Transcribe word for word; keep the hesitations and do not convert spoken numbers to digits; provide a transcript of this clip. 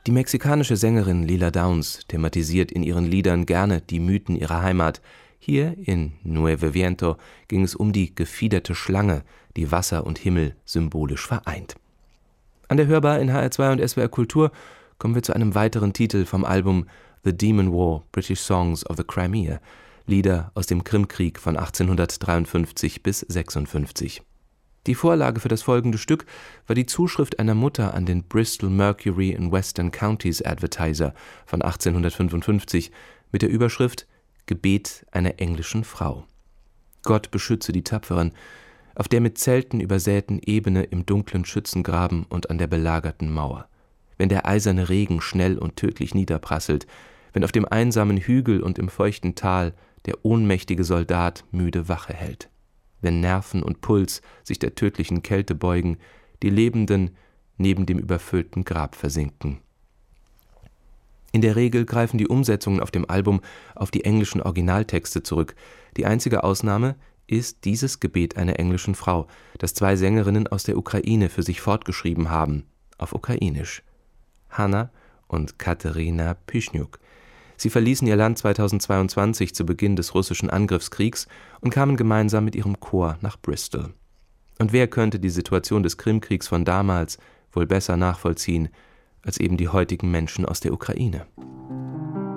Die mexikanische Sängerin Lila Downs thematisiert in ihren Liedern gerne die Mythen ihrer Heimat. Hier in Nueve Viento ging es um die gefiederte Schlange, die Wasser und Himmel symbolisch vereint. An der Hörbar in H R zwei und S W R Kultur kommen wir zu einem weiteren Titel vom Album The Demon War – British Songs of the Crimea, Lieder aus dem Krimkrieg von achtzehnhundertdreiundfünfzig bis sechsundfünfzig. Die Vorlage für das folgende Stück war die Zuschrift einer Mutter an den Bristol Mercury and Western Counties Advertiser von achtzehnhundertfünfundfünfzig mit der Überschrift »Gebet einer englischen Frau«. Gott beschütze die Tapferen, auf der mit Zelten übersäten Ebene im dunklen Schützengraben und an der belagerten Mauer. Wenn der eiserne Regen schnell und tödlich niederprasselt, wenn auf dem einsamen Hügel und im feuchten Tal der ohnmächtige Soldat müde Wache hält. Wenn Nerven und Puls sich der tödlichen Kälte beugen, die Lebenden neben dem überfüllten Grab versinken. In der Regel greifen die Umsetzungen auf dem Album auf die englischen Originaltexte zurück. Die einzige Ausnahme ist dieses Gebet einer englischen Frau, das zwei Sängerinnen aus der Ukraine für sich fortgeschrieben haben, auf Ukrainisch. Hanna und Katerina Pyschniuk. Sie verließen ihr Land zweitausendzweiundzwanzig zu Beginn des russischen Angriffskriegs und kamen gemeinsam mit ihrem Chor nach Bristol. Und wer könnte die Situation des Krimkriegs von damals wohl besser nachvollziehen als eben die heutigen Menschen aus der Ukraine?